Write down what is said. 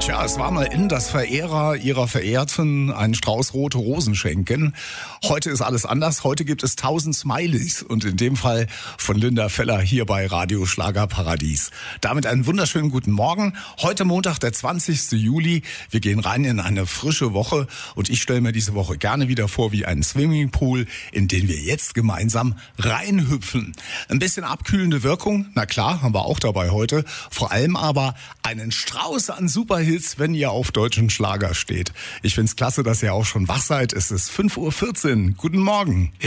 Tja, es war mal in, dass Verehrer ihrer Verehrten einen Strauß rote Rosen schenken. Heute ist alles anders. Heute gibt es 1000 Smileys und in dem Fall von Linda Feller hier bei Radio Schlagerparadies. Damit einen wunderschönen guten Morgen. Heute Montag, der 20. Juli. Wir gehen rein in eine frische Woche und ich stelle mir diese Woche gerne wieder vor wie einen Swimmingpool, in den wir jetzt gemeinsam reinhüpfen. Ein bisschen abkühlende Wirkung, na klar, haben wir auch dabei heute. Vor allem aber einen Strauß an Superhits, wenn ihr auf deutschen Schlager steht. Ich find's klasse, dass ihr auch schon wach seid. Es ist 5:14 Uhr. Guten Morgen.